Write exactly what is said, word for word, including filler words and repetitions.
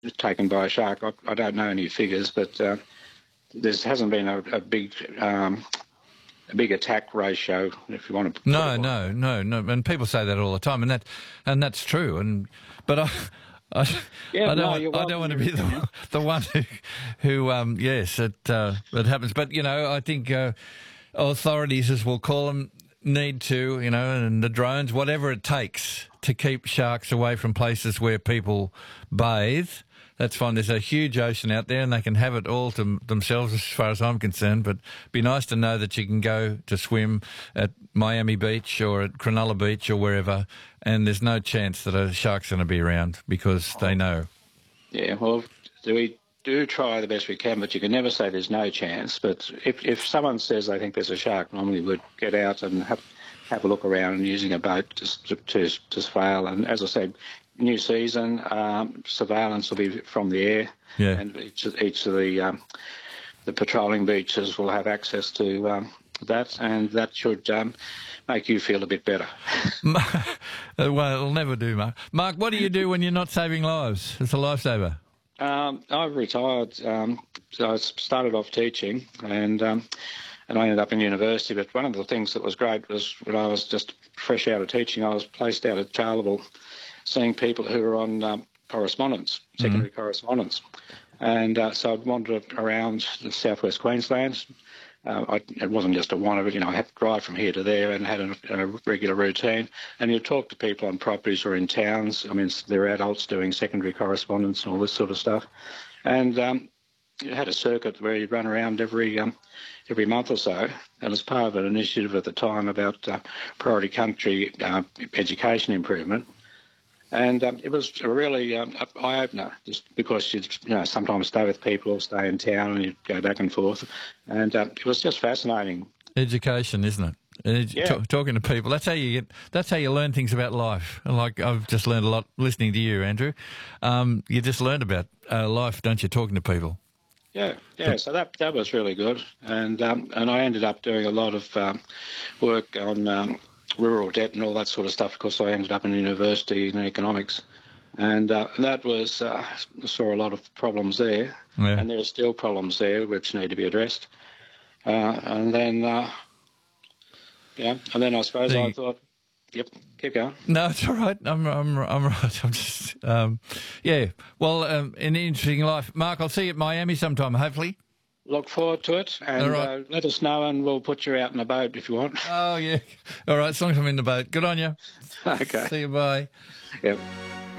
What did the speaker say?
taken by a shark. I, I don't know any figures, but uh, there hasn't been a, a big um, a big attack ratio, if you want to. No, no, no, no. And people say that all the time, and that and that's true. And but I. I, Yeah, I don't. no, want, you're I don't want to welcome. be the, the one who, who um, yes, it uh, it happens. But you know, I think uh, authorities, as we'll call them, need to, you know, and the drones, whatever it takes to keep sharks away from places where people bathe. That's fine. There's a huge ocean out there, and they can have it all to themselves, as far as I'm concerned. But it'd be nice to know that you can go to swim at Miami Beach or at Cronulla Beach or wherever, and there's no chance that a shark's going to be around because they know. Yeah, well, we do try the best we can, but you can never say there's no chance. But if if someone says they think there's a shark, normally we'd get out and have have a look around and using a boat to to, to, to surveil. And as I said, new season, um, surveillance will be from the air, Yeah. and each, each of the um, the patrolling beaches will have access to um, that, and that should um, make you feel a bit better. Well, it'll never do, Mark. Mark, what do you do when you're not saving lives? It's a lifesaver. Um, I've retired, um, so I started off teaching, and um, and I ended up in university. But one of the things that was great was when I was just fresh out of teaching, I was placed out at Charleville, seeing people who were on um, correspondence, secondary mm-hmm. correspondence. And uh, so I'd wander around the southwest Queensland. Uh, I, it wasn't just a wander, but, you know, I had to drive from here to there and had a, a regular routine. And you talk to people on properties or in towns. I mean, they're adults doing secondary correspondence and all this sort of stuff. And um, you had a circuit where you'd run around every um, every month or so. And as part of an initiative at the time about uh, priority country uh, education improvement. And um, it was a really um, eye-opener, just because you'd you know, sometimes stay with people or stay in town and you'd go back and forth. And um, it was just fascinating. Education, isn't it? Edu- yeah. T- talking to people. That's how you get. That's how you learn things about life. Like I've just learned a lot listening to you, Andrew. Um, you just learned about uh, life, don't you, talking to people? Yeah, yeah. So that that was really good. And, um, and I ended up doing a lot of um, work on... Um, rural debt and all that sort of stuff, because I ended up in university in economics. And uh, that was, uh, saw a lot of problems there. Yeah. And there are still problems there which need to be addressed. Uh, and then, uh, yeah, and then I suppose the... I thought, yep, keep going. No, it's all right. I'm, I'm, I'm right. I'm just, um, yeah. Well, um, an interesting life. Mark, I'll see you at Miami sometime, hopefully. Look forward to it, and right. uh, let us know, and we'll put you out in a boat if you want. Oh, yeah. All right, as long as I'm in the boat. Good on you. Okay. See you, bye. Yep.